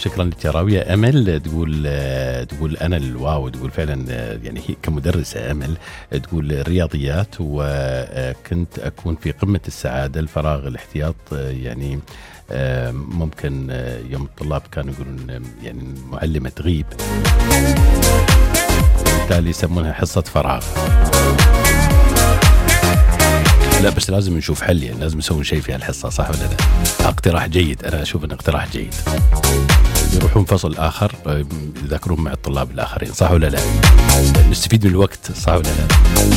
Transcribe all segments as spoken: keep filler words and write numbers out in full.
شكرا لك يا راوية. أمل تقول تقول أنا الواو تقول فعلا يعني هي كمدرسة أمل تقول الرياضيات، وكنت أكون في قمة السعادة. الفراغ الاحتياط يعني ممكن يوم الطلاب كانوا يقولون يعني المعلمة تغيب، بالتالي يسمونها حصة فراغ. لا بس لازم نشوف حل، يعني لازم نسوي شيء في هالحصة، صح ولا لا؟ اقتراح جيد، أنا أشوف أنه اقتراح جيد. يروحون فصل آخر يذاكرون مع الطلاب الآخرين، صح ولا لا؟ نستفيد من الوقت، صح ولا لا؟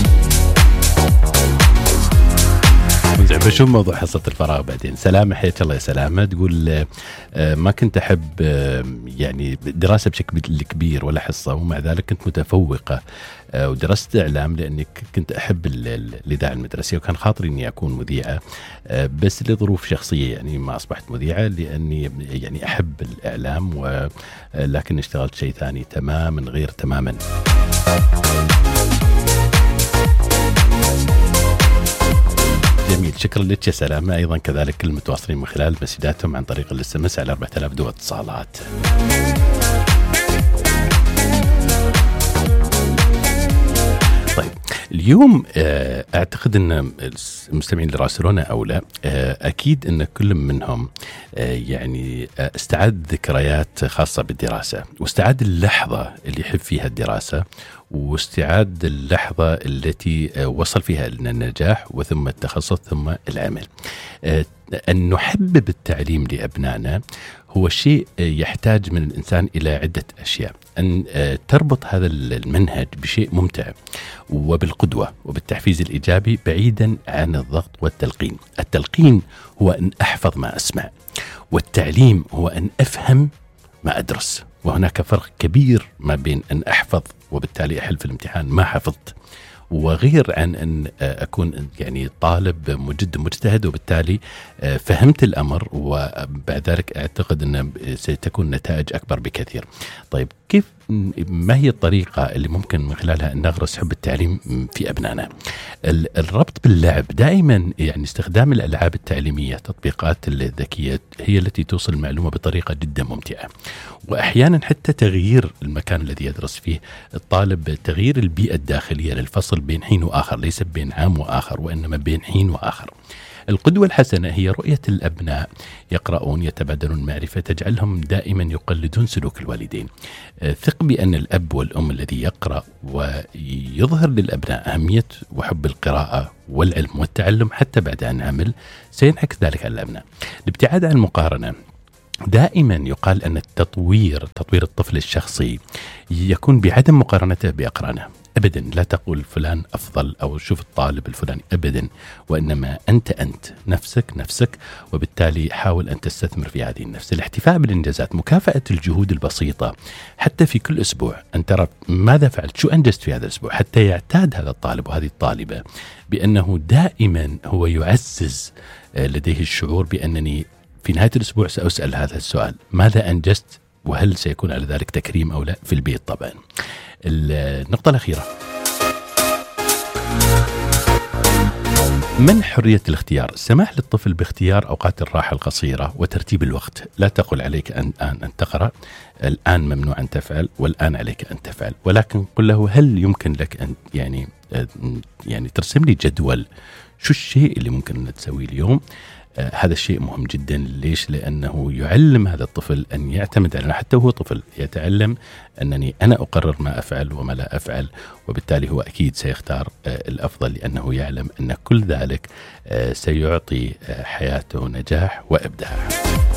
زين بشوف موضوع حصة الفراغ بعدين. سلامة حياك الله يا سلامة تقول ما كنت أحب يعني دراسة بشكل كبير ولا حصة، ومع ذلك كنت متفوقة ودرست إعلام لأني كنت أحب الإذاعة المدرسية، وكان خاطري إني أكون مذيعة، بس لظروف شخصية يعني ما أصبحت مذيعة لأني يعني أحب الإعلام، ولكن اشتغلت شيء ثاني تماما غير تماما. جميل، شكرا لك يا سلامة. أيضا كذلك كل المتواصلين من خلال مسجاتهم عن طريق الاس ام اس على أربعة آلاف دو اتصالات. طيب اليوم أعتقد أن المستمعين اللي راسلونا أو لا أكيد أن كل منهم يعني استعاد ذكريات خاصة بالدراسة، واستعاد اللحظة اللي يحب فيها الدراسة، واستعاد اللحظة التي وصل فيها لنا النجاح وثم التخصص ثم العمل. أن نحبب التعليم لأبنائنا هو شيء يحتاج من الإنسان إلى عدة أشياء. أن تربط هذا المنهج بشيء ممتع وبالقدوة وبالتحفيز الإيجابي بعيدا عن الضغط والتلقين. التلقين هو أن أحفظ ما أسمع، والتعليم هو أن أفهم ما أدرس، وهناك فرق كبير ما بين أن أحفظ وبالتالي أحل في الامتحان ما حفظت، وغير عن أن أكون يعني طالب مجد مجتهد وبالتالي فهمت الأمر وبعد ذلك أعتقد أن ستكون نتائج أكبر بكثير. طيب كيف ما هي الطريقة اللي ممكن من خلالها أن نغرس حب التعليم في أبنائنا؟ الربط باللعب دائما، يعني استخدام الألعاب التعليمية تطبيقات الذكية هي التي توصل المعلومة بطريقة جدا ممتعة، وأحيانا حتى تغيير المكان الذي يدرس فيه الطالب، تغيير البيئة الداخلية للفصل بين حين وآخر، ليس بين عام وآخر وإنما بين حين وآخر. القدوة الحسنة هي رؤية الأبناء يقرؤون يتبادلون معرفة تجعلهم دائما يقلدون سلوك الوالدين. ثق بأن الأب والأم الذي يقرأ ويظهر للأبناء أهمية وحب القراءة والعلم والتعلم حتى بعد أن عمل سينعكس ذلك على الأبناء. الابتعاد عن المقارنة، دائما يقال أن التطوير تطوير الطفل الشخصي يكون بعدم مقارنته بأقرانه. أبدا لا تقول فلان أفضل أو شوف الطالب الفلاني، أبدا، وإنما أنت أنت نفسك نفسك، وبالتالي حاول أن تستثمر في هذه النفس. الاحتفاء بالإنجازات، مكافأة الجهود البسيطة حتى في كل أسبوع، أن ترى ماذا فعلت، شو أنجزت في هذا الأسبوع، حتى يعتاد هذا الطالب وهذه الطالبة بأنه دائما هو يعزز لديه الشعور بأنني في نهاية الأسبوع سأسأل هذا السؤال: ماذا أنجزت؟ وهل سيكون على ذلك تكريم أو لا في البيت طبعا. النقطة الأخيرة، من حرية الاختيار، السماح للطفل باختيار أوقات الراحة القصيرة وترتيب الوقت. لا تقل عليك أن أن تقرأ، الآن ممنوع أن تفعل، والآن عليك أن تفعل، ولكن قل له هل يمكن لك أن يعني يعني ترسم لي جدول شو الشيء اللي ممكن أن تسويه اليوم. آه هذا الشيء مهم جدا. ليش؟ لأنه يعلم هذا الطفل أن يعتمد على، حتى هو طفل يتعلم أنني أنا أقرر ما أفعل وما لا أفعل، وبالتالي هو أكيد سيختار آه الأفضل، لأنه يعلم أن كل ذلك آه سيعطي آه حياته نجاح وإبداع.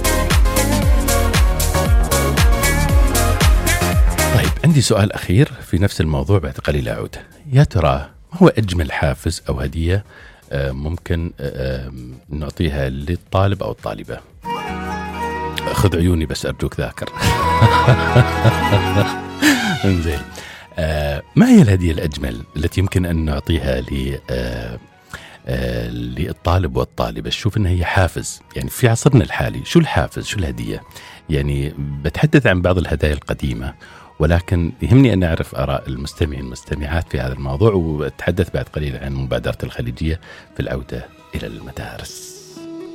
طيب عندي سؤال أخير في نفس الموضوع، بعد قليل أعود. يا ترى ما هو أجمل حافز أو هدية ممكن نعطيها للطالب أو الطالبة؟ خذ عيوني بس أرجوك ذاكر. انزين، ما هي الهدية الأجمل التي يمكن أن نعطيها ل للطالب والطالبة؟ شوف إن هي حافز، يعني في عصرنا الحالي شو الحافز، شو الهدية؟ يعني بتحدث عن بعض الهدايا القديمة، ولكن يهمني أن أعرف آراء المستمعين والمستمعات في هذا الموضوع، وأتحدث بعد قليل عن مبادرة الخليجية في العودة إلى المدارس.